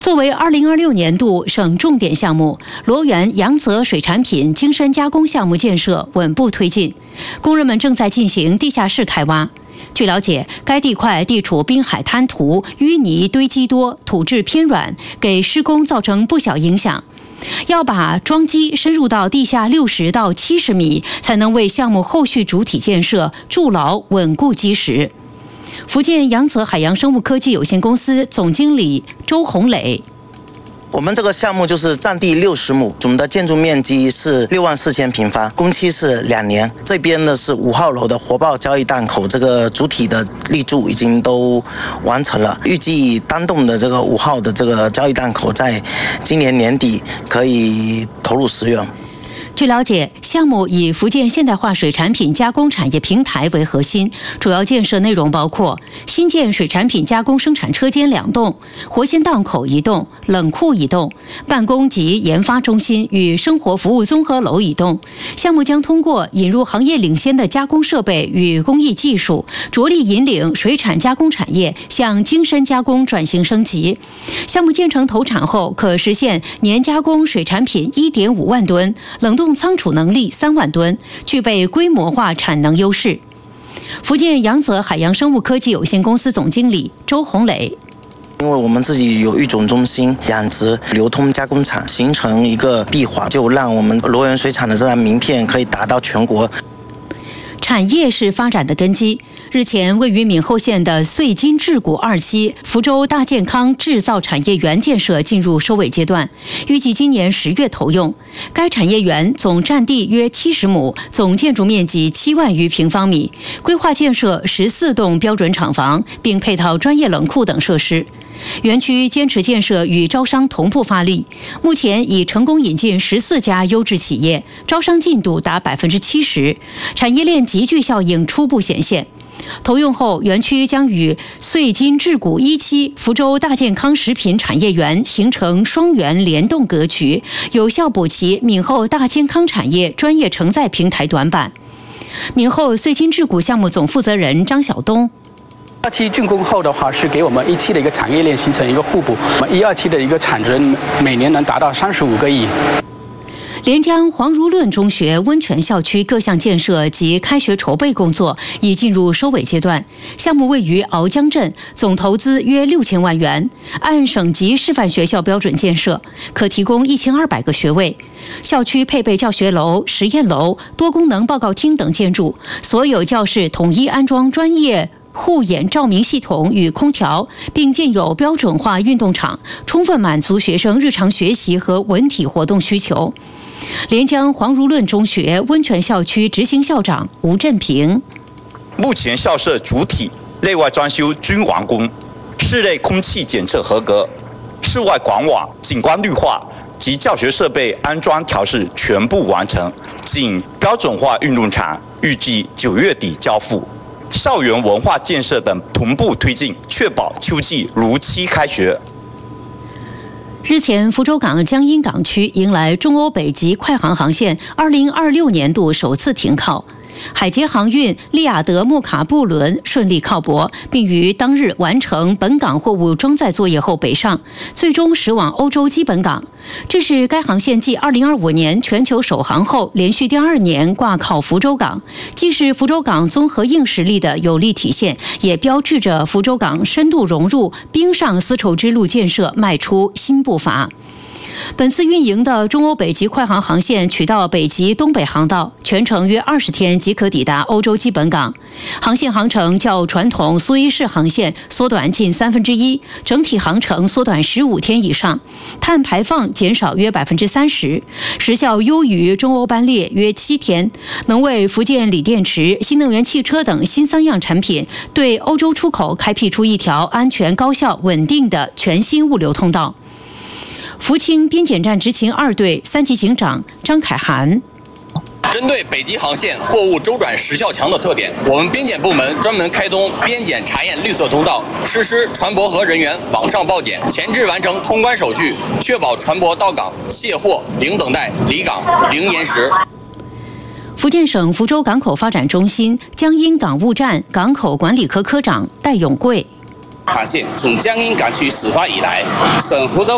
作为2026年度省重点项目，罗源扬泽水产品精深加工项目建设稳步推进，工人们正在进行地下室开挖。据了解，该地块地处滨海滩涂，淤泥堆积多，土质偏软，给施工造成不小影响。要把桩基深入到地下60到70米，才能为项目后续主体建设筑牢稳固基石。福建扬泽海洋生物科技有限公司总经理周红磊。 我们这个项目就是占地60亩，总的建筑面积是64000平方，工期是2年。这边呢是5号楼的活报交易档口，这个主体的立柱已经都完成了，预计单栋的这个5号的这个交易档口在今年年底可以投入使用。 据了解，项目以福建现代化水产品加工产业平台为核心，主要建设内容包括新建水产品加工生产车间2栋、活鲜档口1栋、冷库1栋、办公及研发中心与生活服务综合楼1栋。项目将通过引入行业领先的加工设备与工艺技术，着力引领水产加工产业向精深加工转型升级。项目建成投产后，可实现年加工水产品1.5万吨，冷冻仓储能力3万吨，具备规模化产能优势。福建扬泽海洋生物科技有限公司总经理周红磊。 因为我们自己有育种中心、养殖、流通加工厂，形成一个闭环，就让我们罗源水产的这张名片可以达到全国。 产业是发展的根基。日前，位于闽后县的穗金制谷2期福州大健康制造产业园建设进入收尾阶段，预计今年10月投用。该产业园总占地约70亩，总建筑面积7万余平方米，规划建设14栋标准厂房，并配套专业冷库等设施。园区坚持建设与招商同步发力，目前已成功引进14家优质企业，招商进度达70%，产业链集聚效应初步显现。投用后，园区将与穗金制谷1期福州大健康食品产业园形成双园联动格局，有效补齐闽后大健康产业专业承载平台短板。闽后穗金制谷项目总负责人张晓东。 2期竣工后的话，是给我们1期的一个产业链形成一个互补，我们1、2期的一个产值每年能达到35个亿。 连江黄如论中学温泉校区各项建设及开学筹备工作已进入收尾阶段。项目位于鳌江镇，总投资约6000万元，按省级示范学校标准建设，可提供1200个学位。校区配备教学楼、实验楼、多功能报告厅等建筑，所有教室统一安装专业护眼照明系统与空调，并建有标准化运动场，充分满足学生日常学习和文体活动需求。连江黄如论中学温泉校区执行校长吴振平： 目前校舍主体内外装修均完工，室内空气检测合格，室外管网、景观绿化及教学设备安装调试全部完成，仅标准化运动场预计9月底交付。校园文化建设等同步推进，确保秋季如期开学。 日前，福州港江阴港区迎来中欧北极快航航线2026年度首次停靠。海捷航运利雅得莫卡布轮顺利靠泊，并于当日完成本港货物装载作业后北上，最终驶往欧洲基本港。这是该航线继2025年全球首航后连续第2年挂靠福州港，既是福州港综合硬实力的有力体现，也标志着福州港深度融入冰上丝绸之路建设迈出新步伐。本次运营的中欧北极快航航线取道北极东北航道，全程约20天即可抵达欧洲基本港。航线航程较传统苏伊士航线缩短近1/3，整体航程缩短15天以上，碳排放减少约30%，时效优于中欧班列约7天，能为福建锂电池、新能源汽车等新3样产品对欧洲出口开辟出一条安全、高效、稳定的全新物流通道。福清边检站执勤2队3级警长张凯涵： 针对北极航线货物周转时效强的特点，我们边检部门专门开通边检查验绿色通道，实施船舶和人员网上报检，前置完成通关手续，确保船舶到港卸货零等待、离港零延时。 福建省福州港口发展中心江阴港务站港口管理科科长戴永贵： 航线从江阴港区始发以来，省福州